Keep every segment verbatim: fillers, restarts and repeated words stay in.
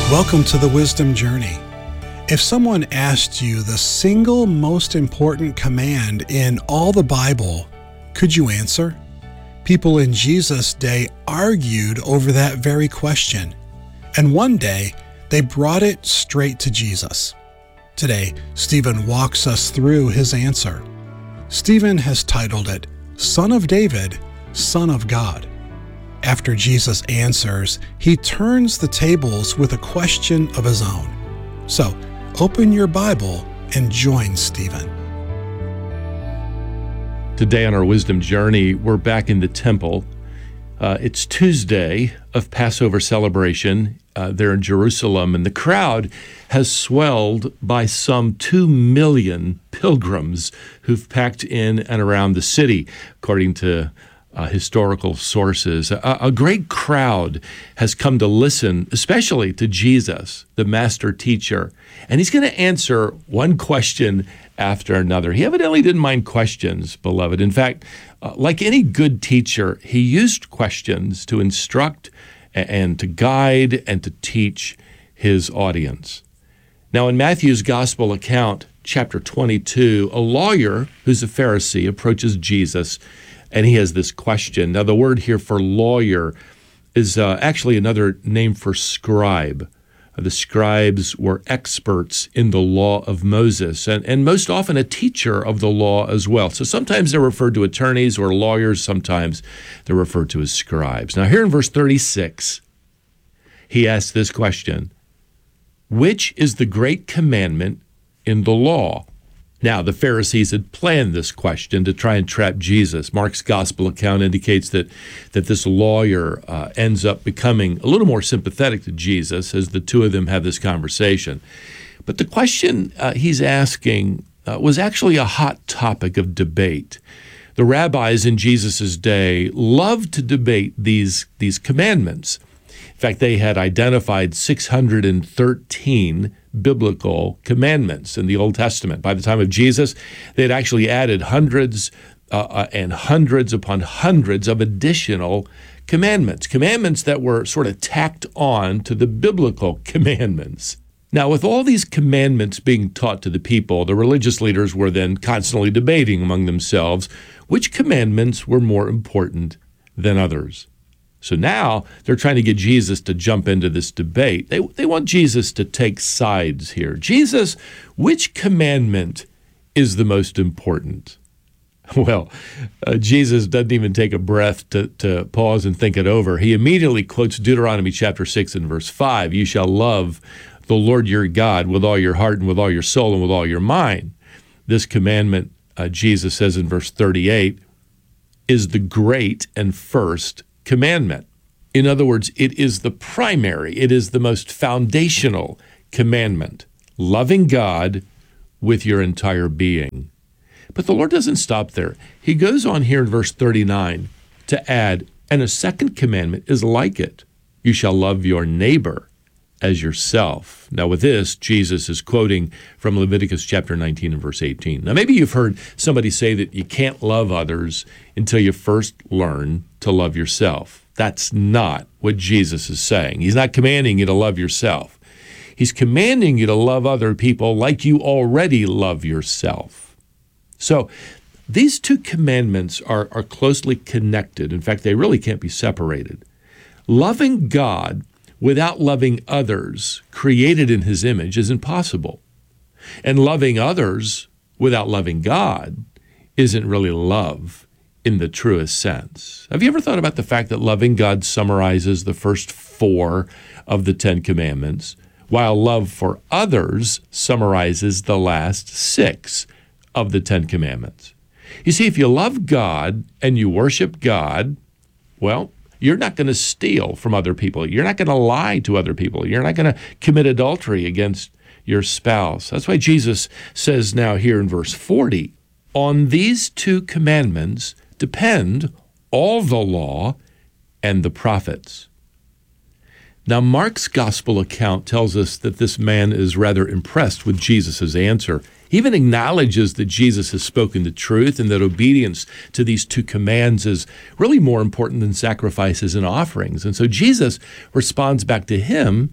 Welcome to the Wisdom Journey. If someone asked you the single most important command in all the Bible, could you answer? People in Jesus' day argued over that very question, and one day they brought it straight to Jesus. Today, Stephen walks us through his answer. Stephen has titled it, Son of David, Son of God. After Jesus answers, he turns the tables with a question of his own. So, open your Bible and join Stephen. Today on our Wisdom Journey, we're back in the temple. Uh, it's Tuesday of Passover celebration uh, there in Jerusalem, and the crowd has swelled by some two million pilgrims who've packed in and around the city, according to Uh, historical sources. A, a great crowd has come to listen, especially to Jesus, the master teacher, and he's going to answer one question after another. He evidently didn't mind questions, beloved. In fact, uh, like any good teacher, he used questions to instruct and, and to guide and to teach his audience. Now, in Matthew's gospel account, chapter twenty-two, a lawyer who's a Pharisee approaches Jesus, and he has this question. Now, the word here for lawyer is uh, actually another name for scribe. Uh, the scribes were experts in the law of Moses, and, and most often a teacher of the law as well. So sometimes they're referred to attorneys or lawyers, sometimes they're referred to as scribes. Now, here in verse thirty-six, he asks this question, which is the great commandment in the law? Now, the Pharisees had planned this question to try and trap Jesus. Mark's gospel account indicates that, that this lawyer uh, ends up becoming a little more sympathetic to Jesus as the two of them have this conversation. But the question uh, he's asking uh, was actually a hot topic of debate. The rabbis in Jesus' day loved to debate these, these commandments. In fact, they had identified six hundred thirteen biblical commandments in the Old Testament. By the time of Jesus, they had actually added hundreds uh, and hundreds upon hundreds of additional commandments, commandments that were sort of tacked on to the biblical commandments. Now, with all these commandments being taught to the people, the religious leaders were then constantly debating among themselves which commandments were more important than others. So now they're trying to get Jesus to jump into this debate. They, they want Jesus to take sides here. Jesus, which commandment is the most important? Well, uh, Jesus doesn't even take a breath to, to pause and think it over. He immediately quotes Deuteronomy chapter six and verse five. You shall love the Lord your God with all your heart and with all your soul and with all your mind. This commandment, uh, Jesus says in verse thirty-eight, is the great and first commandment. In other words, it is the primary, it is the most foundational commandment, loving God with your entire being. But the Lord doesn't stop there. He goes on here in verse thirty-nine to add, and a second commandment is like it. You shall love your neighbor as yourself. Now with this, Jesus is quoting from Leviticus chapter nineteen and verse eighteen. Now maybe you've heard somebody say that you can't love others until you first learn to love yourself. That's not what Jesus is saying. He's not commanding you to love yourself. He's commanding you to love other people like you already love yourself. So these two commandments are, are closely connected. In fact, they really can't be separated. Loving God without loving others created in his image is impossible. And loving others without loving God isn't really love in the truest sense. Have you ever thought about the fact that loving God summarizes the first four of the Ten Commandments, while love for others summarizes the last six of the Ten Commandments? You see, if you love God and you worship God, well, you're not going to steal from other people. You're not going to lie to other people. You're not going to commit adultery against your spouse. That's why Jesus says now here in verse forty, on these two commandments depend all the law and the prophets. Now, Mark's gospel account tells us that this man is rather impressed with Jesus' answer. He even acknowledges that Jesus has spoken the truth and that obedience to these two commands is really more important than sacrifices and offerings. And so Jesus responds back to him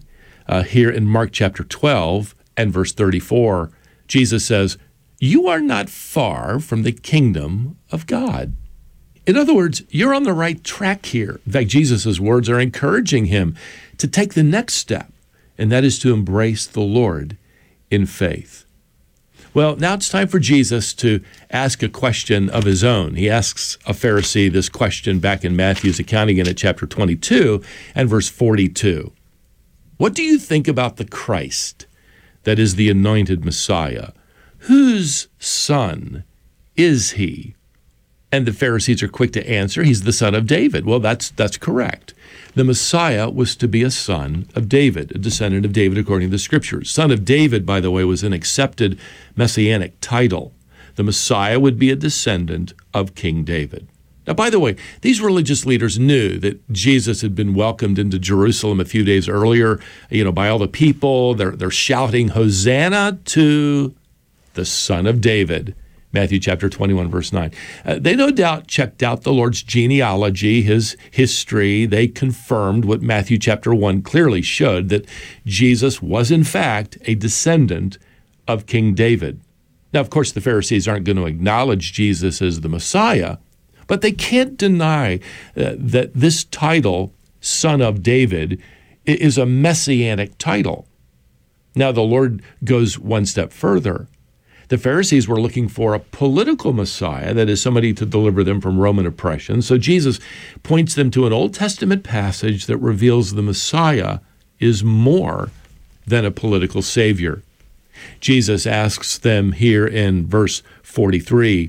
Uh, here in Mark chapter twelve and verse thirty-four, Jesus says, "You are not far from the kingdom of God." In other words, you're on the right track here. In fact, Jesus' words are encouraging him to take the next step, and that is to embrace the Lord in faith. Well, now it's time for Jesus to ask a question of his own. He asks a Pharisee this question back in Matthew's account again at chapter twenty-two and verse forty-two. "What do you think about the Christ, that is the anointed Messiah? Whose son is he?" And the Pharisees are quick to answer, he's the son of David. Well, that's that's correct. The Messiah was to be a son of David, a descendant of David according to the Scriptures. Son of David, by the way, was an accepted messianic title. The Messiah would be a descendant of King David. Now, by the way, these religious leaders knew that Jesus had been welcomed into Jerusalem a few days earlier, you know, by all the people. They're, they're shouting, "Hosanna to the Son of David." Matthew chapter twenty-one, verse nine. Uh, they no doubt checked out the Lord's genealogy, his history. They confirmed what Matthew chapter one clearly showed, that Jesus was in fact a descendant of King David. Now, of course, the Pharisees aren't going to acknowledge Jesus as the Messiah, but they can't deny uh, that this title, Son of David, is a messianic title. Now, the Lord goes one step further. The Pharisees were looking for a political Messiah, that is, somebody to deliver them from Roman oppression. So Jesus points them to an Old Testament passage that reveals the Messiah is more than a political savior. Jesus asks them here in verse forty-three,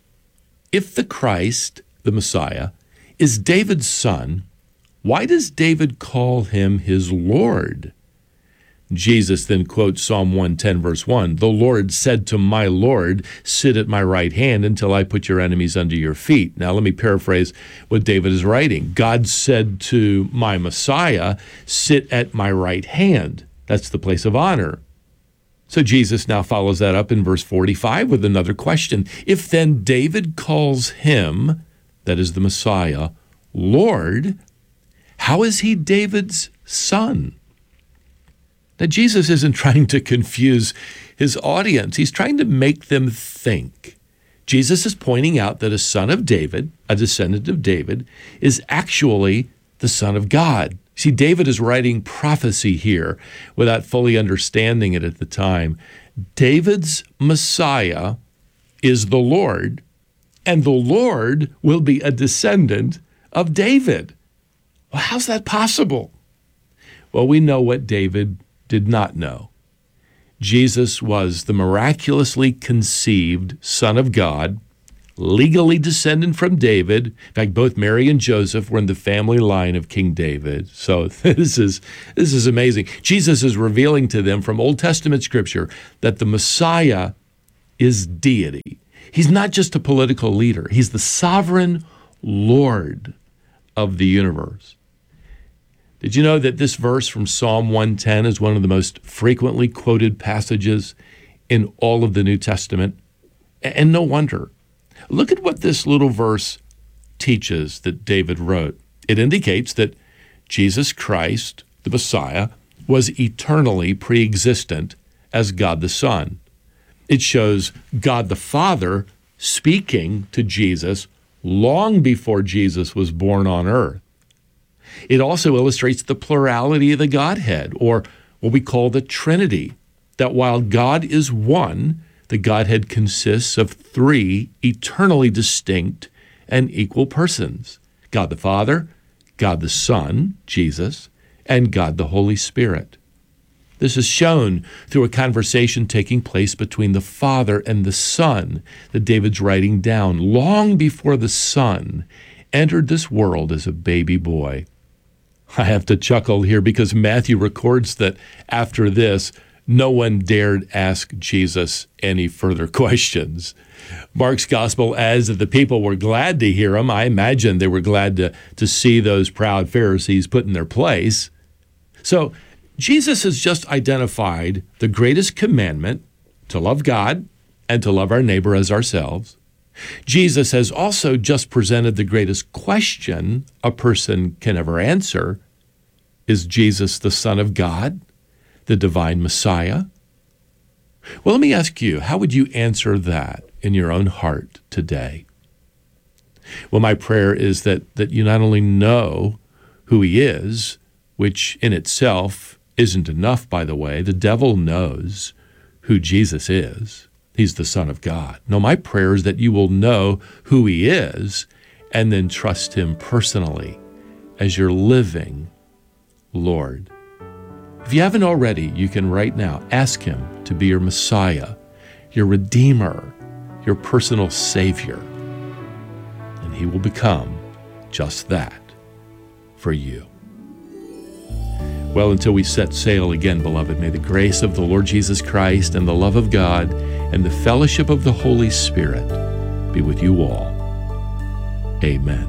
"If the Christ, the Messiah, is David's son, why does David call him his Lord?" Jesus then quotes Psalm one ten, verse one, "The Lord said to my Lord, sit at my right hand until I put your enemies under your feet." Now, let me paraphrase what David is writing. God said to my Messiah, sit at my right hand. That's the place of honor. So Jesus now follows that up in verse forty-five with another question. If then David calls him, that is the Messiah, Lord, how is he David's son? Now, Jesus isn't trying to confuse his audience. He's trying to make them think. Jesus is pointing out that a son of David, a descendant of David, is actually the Son of God. See, David is writing prophecy here without fully understanding it at the time. David's Messiah is the Lord, and the Lord will be a descendant of David. Well, how's that possible? Well, we know what David did not know. Jesus was the miraculously conceived Son of God, legally descended from David. In fact, both Mary and Joseph were in the family line of King David. So this is this is amazing. Jesus is revealing to them from Old Testament Scripture that the Messiah is deity. He's not just a political leader. He's the sovereign Lord of the universe. Did you know that this verse from Psalm one ten is one of the most frequently quoted passages in all of the New Testament? And no wonder. Look at what this little verse teaches that David wrote. It indicates that Jesus Christ, the Messiah, was eternally pre-existent as God the Son. It shows God the Father speaking to Jesus long before Jesus was born on earth. It also illustrates the plurality of the Godhead, or what we call the Trinity, that while God is one, the Godhead consists of three eternally distinct and equal persons: God the Father, God the Son, Jesus, and God the Holy Spirit. This is shown through a conversation taking place between the Father and the Son that David's writing down long before the Son entered this world as a baby boy. I have to chuckle here because Matthew records that after this, no one dared ask Jesus any further questions. Mark's gospel adds that the people were glad to hear him. I imagine they were glad to, to see those proud Pharisees put in their place. So Jesus has just identified the greatest commandment, to love God and to love our neighbor as ourselves. Jesus has also just presented the greatest question a person can ever answer. Is Jesus the Son of God? the divine Messiah? Well, let me ask you, how would you answer that in your own heart today? Well, my prayer is that, that you not only know who he is, which in itself isn't enough, by the way. The devil knows who Jesus is. He's the Son of God. No, my prayer is that you will know who he is and then trust him personally as your living Lord. If you haven't already, you can right now ask him to be your Messiah, your Redeemer, your personal Savior. And he will become just that for you. Well, until we set sail again, beloved, may the grace of the Lord Jesus Christ and the love of God and the fellowship of the Holy Spirit be with you all. Amen.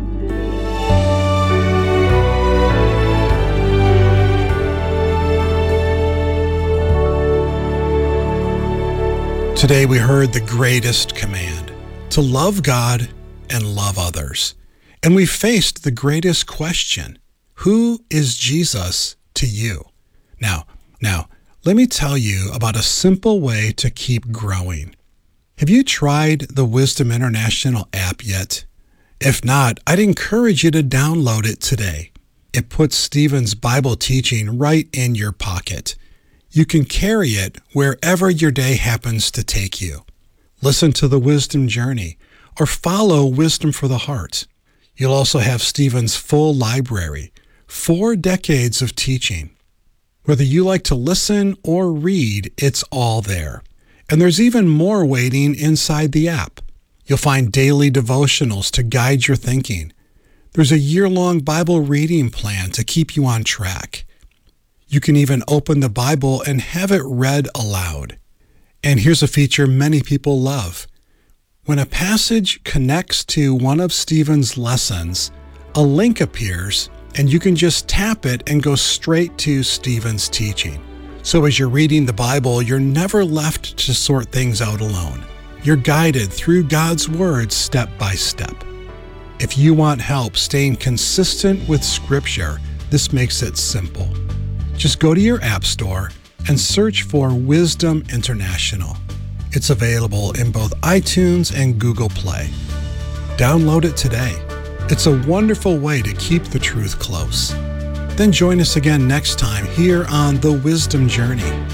Today we heard the greatest command, to love God and love others. And we faced the greatest question, who is Jesus to you? Now, now, let me tell you about a simple way to keep growing. Have you tried the Wisdom International app yet? If not, I'd encourage you to download it today. It puts Stephen's Bible teaching right in your pocket. You can carry it wherever your day happens to take you. Listen to the Wisdom Journey or follow Wisdom for the Heart. You'll also have Stephen's full library, four decades of teaching. Whether you like to listen or read, it's all there. And there's even more waiting inside the app. You'll find daily devotionals to guide your thinking. There's a year-long Bible reading plan to keep you on track. You can even open the Bible and have it read aloud. And here's a feature many people love. When a passage connects to one of Stephen's lessons, a link appears and you can just tap it and go straight to Stephen's teaching. So as you're reading the Bible, you're never left to sort things out alone. You're guided through God's Word step by step. If you want help staying consistent with Scripture, this makes it simple. Just go to your app store and search for Wisdom International. It's available in both iTunes and Google Play. Download it today. It's a wonderful way to keep the truth close. Then join us again next time here on The Wisdom Journey.